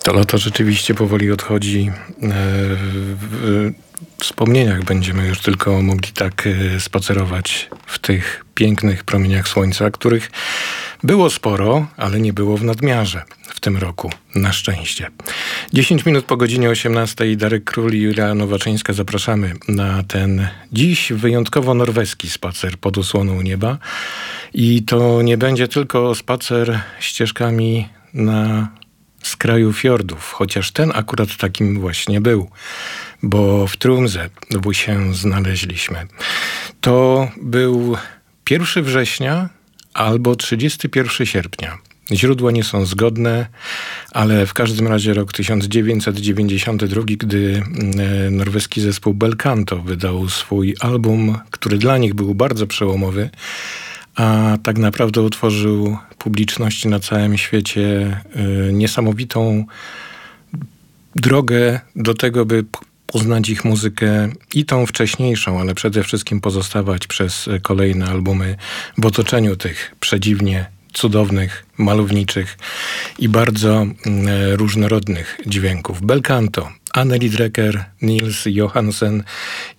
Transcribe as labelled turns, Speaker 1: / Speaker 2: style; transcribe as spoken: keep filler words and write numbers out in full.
Speaker 1: To lato rzeczywiście powoli odchodzi. W wspomnieniach będziemy już tylko mogli tak spacerować w tych pięknych promieniach słońca, których było sporo, ale nie było w nadmiarze w tym roku. Na szczęście. dziesięć minut po godzinie osiemnastej. Darek Król i Julia Nowaczyńska zapraszamy na ten dziś wyjątkowo norweski spacer pod osłoną nieba. I to nie będzie tylko spacer ścieżkami na skraju fiordów, chociaż ten akurat takim właśnie był, bo w Tromsø się znaleźliśmy. To był pierwszego września albo trzydziestego pierwszego sierpnia. Źródła nie są zgodne, ale w każdym razie rok tysiąc dziewięćset dziewięćdziesiąty drugi, gdy norweski zespół Belcanto wydał swój album, który dla nich był bardzo przełomowy, a tak naprawdę utworzył publiczności na całym świecie y, niesamowitą drogę do tego, by poznać ich muzykę i tą wcześniejszą, ale przede wszystkim pozostawać przez kolejne albumy w otoczeniu tych przedziwnie cudownych, malowniczych i bardzo y, różnorodnych dźwięków. Belcanto, Anneli Drecker, Nils Johansen